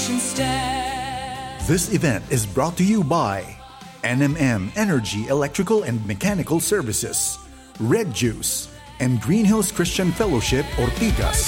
nation stands. This event is brought to you by NMM Energy Electrical and Mechanical Services, Red Juice, and Green Hills Christian Fellowship Ortigas.